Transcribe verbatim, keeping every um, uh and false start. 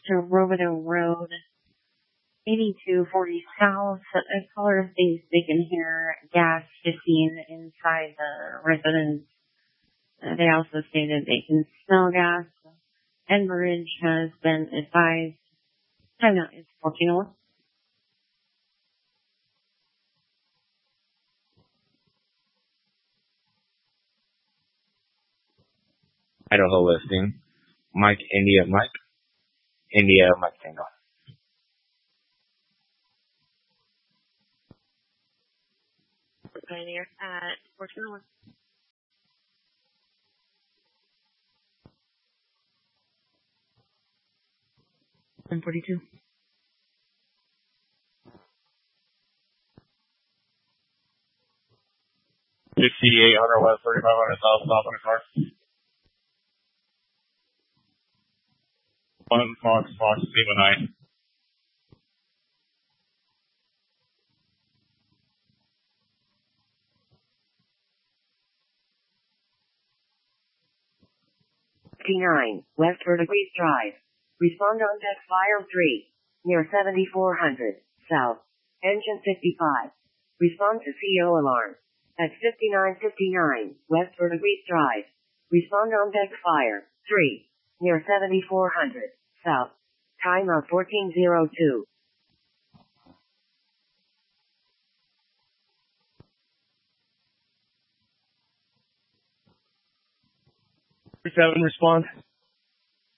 to Robidoux Road, eighty-two forty South. Callers think they can hear gas hissing inside the residence. Uh, they also stated they can smell gas. Enbridge has been advised. Time now is fourteen oh one. Idaho listing. Mike, India, Mike. India, Mike Tango. Pioneer at fourteen oh one. one forty-two. fifty-eight hundred West, thirty-five hundred South, stop in the car. One Fox, Fox, Lima nine. fifty-nine, West Verdigris Drive. Respond on deck fire three, near seventy-four hundred, South, engine fifty-five. Respond to C O alarm. At fifty-nine fifty-nine, West Verdigris Drive. Respond on deck fire three, near seventy-four hundred, South. Time of fourteen oh two. seven, respond.